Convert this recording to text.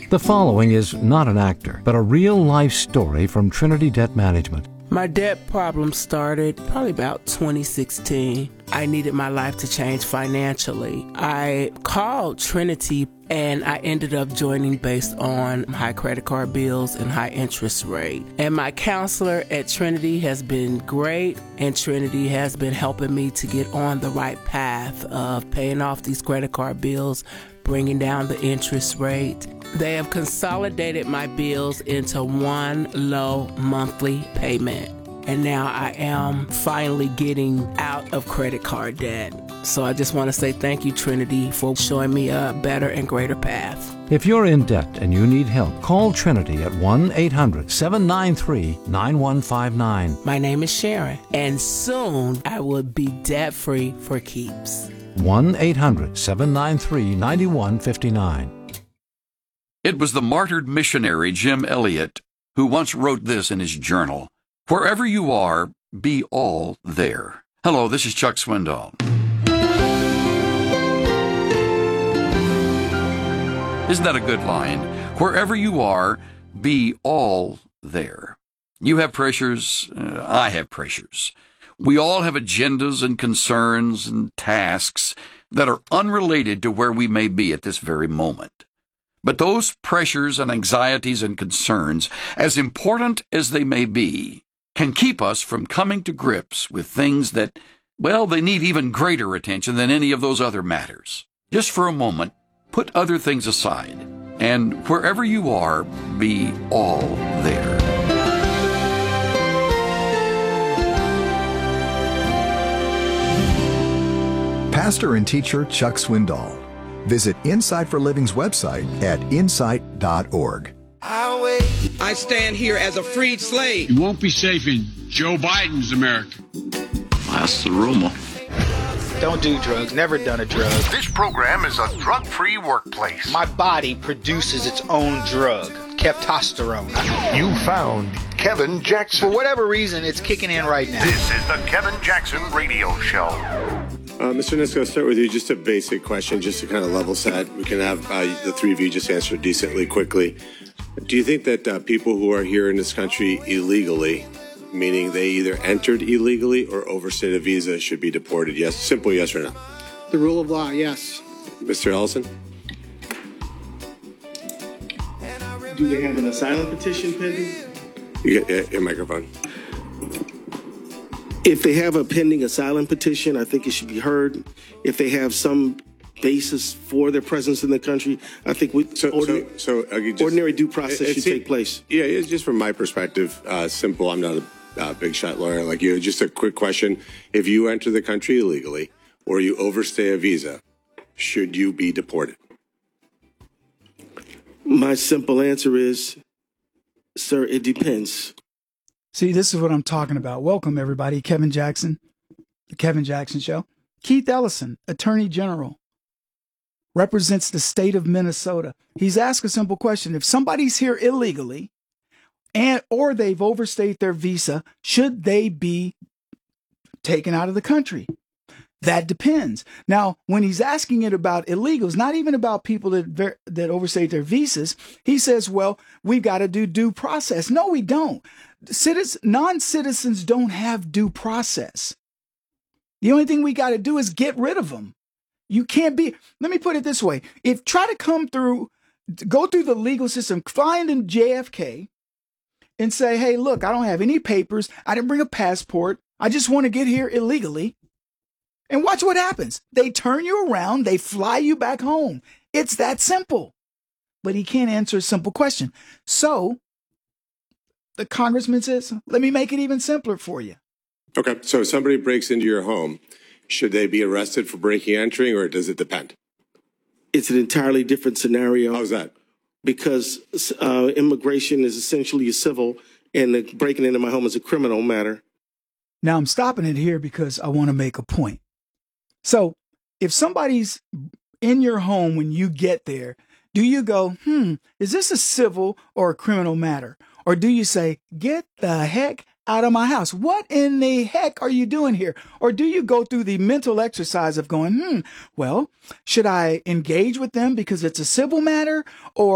The following is not an actor, but a real-life story from Trinity Debt Management. My debt problem started probably about 2016. I needed my life to change financially. I called Trinity and I ended up joining based on high credit card bills and high interest rate. And my counselor at Trinity has been great, and Trinity has been helping me to get on the right path of paying off these credit card bills, bringing down the interest rate. They have consolidated my bills into one low monthly payment. And now I am finally getting out of credit card debt. So I just want to say thank you, Trinity, for showing me a better and greater path. If you're in debt and you need help, call Trinity at 1-800-793-9159. My name is Sharon, and soon I will be debt-free for keeps. 1-800-793-9159. It was the martyred missionary Jim Elliot who once wrote this in his journal: "Wherever you are, be all there." Hello, this is Chuck Swindoll. Isn't that a good line? Wherever you are, be all there. You have pressures, I have pressures. We all have agendas and concerns and tasks that are unrelated to where we may be at this very moment. But those pressures and anxieties and concerns, as important as they may be, can keep us from coming to grips with things that, well, they need even greater attention than any of those other matters. Just for a moment, put other things aside, and wherever you are, be all there. Pastor and teacher Chuck Swindoll. Visit Insight for Living's website at insight.org. I stand here as a freed slave. You won't be safe in Joe Biden's America. That's the rumor. Don't do drugs. Never done a drug. This program is a drug-free workplace. My body produces its own drug, ketosterone. You found Kevin Jackson. For whatever reason, it's kicking in right now. This is the Kevin Jackson Radio Show. Mr. Nisko, I'll start with you. Just a basic question, just to kind of level set. We can have the three of you just answer decently quickly. Do you think that people who are here in this country illegally, meaning they either entered illegally or overstayed a visa, should be deported? Yes, simple yes or no. The rule of law, yes. Mr. Ellison? Do they have an asylum petition pending? You get your microphone. If they have a pending asylum petition, I think it should be heard. If they have some basis for their presence in the country, I think ordinary due process should take place. Yeah, it's just from my perspective, simple. I'm not a big shot lawyer like you. Just a quick question. If you enter the country illegally or you overstay a visa, should you be deported? My simple answer is, sir, it depends. See, this is what I'm talking about. Welcome, everybody. Kevin Jackson, The Kevin Jackson Show. Keith Ellison, Attorney General, represents the state of Minnesota. He's asked a simple question. If somebody's here illegally or they've overstayed their visa, should they be taken out of the country? That depends. Now, when he's asking it about illegals, not even about people that overstayed their visas, he says, well, we've got to do due process. No, we don't. Non-citizens don't have due process. The only thing we got to do is get rid of them. You can't be, let me put it this way. If try to go through the legal system, find in JFK and say, hey, look, I don't have any papers. I didn't bring a passport. I just want to get here illegally. And watch what happens. They turn you around. They fly you back home. It's that simple. But he can't answer a simple question. So the congressman says, let me make it even simpler for you. Okay. So if somebody breaks into your home, should they be arrested for breaking and entering, or does it depend? It's an entirely different scenario. How's that? Because immigration is essentially a civil, and breaking into my home is a criminal matter. Now, I'm stopping it here because I want to make a point. So if somebody's in your home when you get there, do you go, is this a civil or a criminal matter? Or do you say, get the heck out of my house? What in the heck are you doing here? Or do you go through the mental exercise of going, well, should I engage with them because it's a civil matter? Or